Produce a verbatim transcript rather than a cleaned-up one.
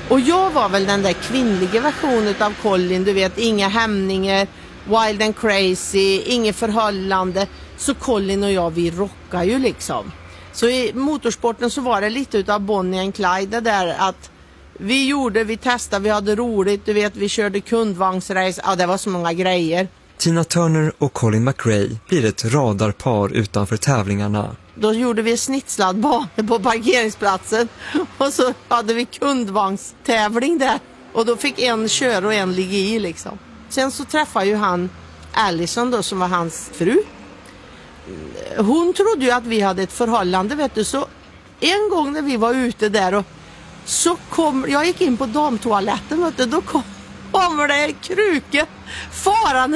Och jag var väl den där kvinnliga versionen av Colin, du vet, inga hämningar, wild and crazy, inget förhållande. Så Colin och jag, vi rockar ju liksom. Så i motorsporten så var det lite utav Bonnie and Clyde där, att vi gjorde, vi testade, vi hade roligt, du vet, vi körde kundvagnsrace, ja det var så många grejer. Tina Turner och Colin McRae blir ett radarpar utanför tävlingarna. Då gjorde vi snitslad bana på parkeringsplatsen och så hade vi kundvagnstävling där. Och då fick en köra och en ligga i liksom. Sen så träffade ju han Allison då, som var hans fru. Hon trodde ju att vi hade ett förhållande, vet du. Så en gång när vi var ute där och så kom, jag gick in på damtoaletten, vet du, då kom, kommer det en kruke faran